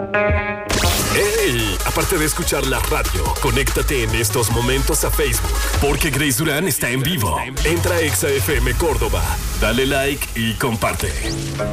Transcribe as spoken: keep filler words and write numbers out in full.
¡Ey! Aparte de escuchar la radio, conéctate en estos momentos a Facebook, porque Grace Durán está en vivo. Entra a Exa F M Córdoba, dale like y comparte.